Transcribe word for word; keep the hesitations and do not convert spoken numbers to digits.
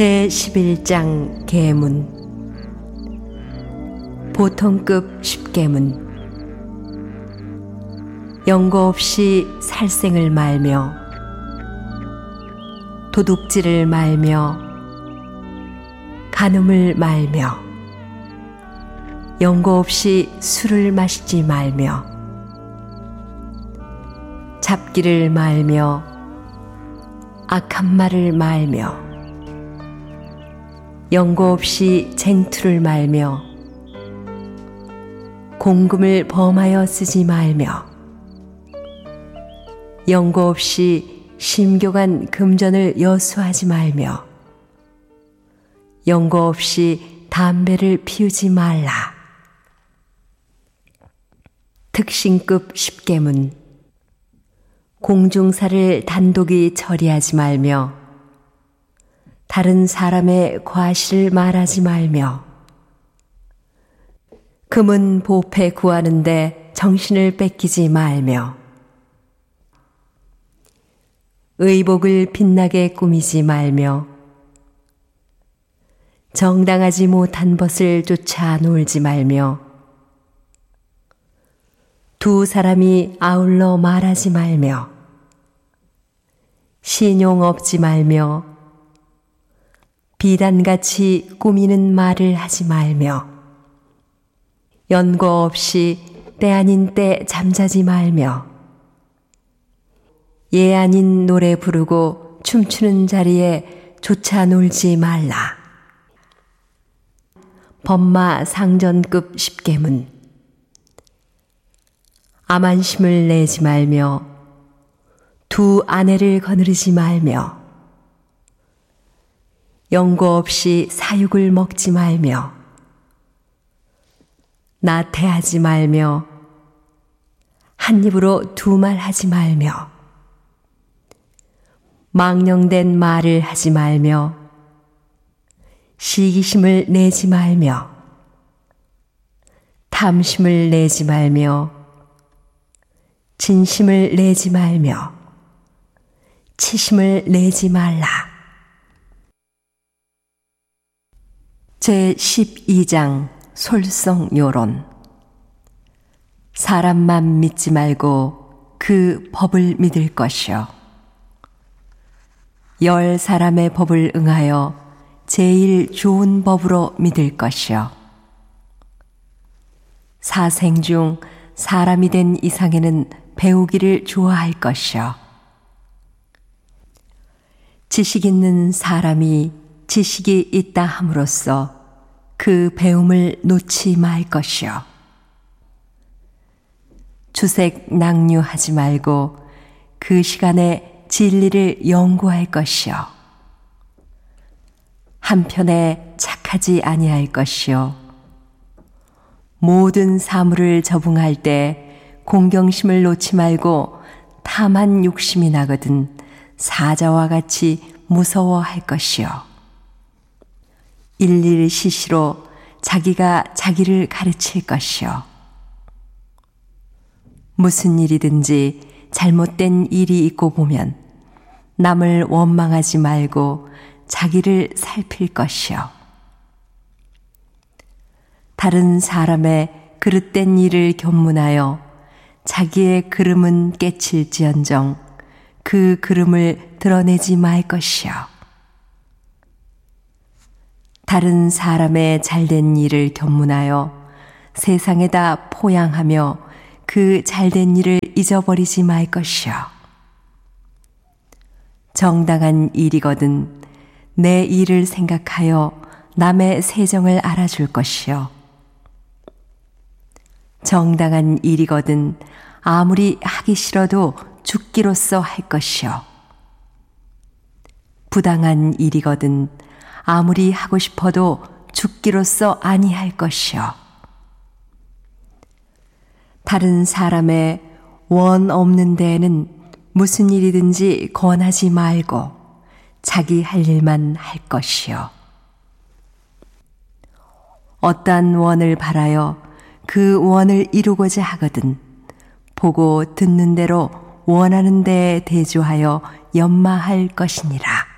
제십일 장 계문. 보통급 십계문. 연고 없이 살생을 말며 도둑질을 말며 간음을 말며 연고 없이 술을 마시지 말며 잡기를 말며 악한 말을 말며 연고 없이 쟁투를 말며 공금을 범하여 쓰지 말며 연고 없이 심교간 금전을 여수하지 말며 연고 없이 담배를 피우지 말라. 특신급 십계문. 공중사를 단독이 처리하지 말며 다른 사람의 과실을 말하지 말며 금은 보패 구하는데 정신을 뺏기지 말며 의복을 빛나게 꾸미지 말며 정당하지 못한 벗을 쫓아 놀지 말며 두 사람이 아울러 말하지 말며 신용 없지 말며 비단같이 꾸미는 말을 하지 말며 연고 없이 때 아닌 때 잠자지 말며 예 아닌 노래 부르고 춤추는 자리에 조차 놀지 말라. 법마 상전급 십계문. 암한심을 내지 말며 두 아내를 거느리지 말며 연고 없이 사육을 먹지 말며 나태하지 말며 한 입으로 두 말 하지 말며 망령된 말을 하지 말며 시기심을 내지 말며 탐심을 내지 말며 진심을 내지 말며 치심을 내지 말라. 제십이 장 솔성요론. 사람만 믿지 말고 그 법을 믿을 것이요 열 사람의 법을 응하여 제일 좋은 법으로 믿을 것이요 사생 중 사람이 된 이상에는 배우기를 좋아할 것이요 지식 있는 사람이 지식이 있다 함으로써 그 배움을 놓지 말 것이요 주색 낭류하지 말고 그 시간에 진리를 연구할 것이요 한편에 착하지 아니할 것이요 모든 사물을 적응할 때 공경심을 놓지 말고 탐한 욕심이 나거든 사자와 같이 무서워할 것이요 일일 시시로 자기가 자기를 가르칠 것이요 무슨 일이든지 잘못된 일이 있고 보면 남을 원망하지 말고 자기를 살필 것이요 다른 사람의 그릇된 일을 견문하여 자기의 그름은 깨칠지언정 그 그름을 드러내지 말 것이요 다른 사람의 잘된 일을 견문하여 세상에다 포양하며 그 잘된 일을 잊어버리지 말 것이요 정당한 일이거든 내 일을 생각하여 남의 세정을 알아줄 것이요 정당한 일이거든 아무리 하기 싫어도 죽기로써 할 것이요 부당한 일이거든 아무리 하고 싶어도 죽기로써 아니할 것이요 다른 사람의 원 없는 데에는 무슨 일이든지 권하지 말고 자기 할 일만 할 것이요 어떠한 원을 바라여 그 원을 이루고자 하거든 보고 듣는 대로 원하는 데에 대조하여 연마할 것이니라.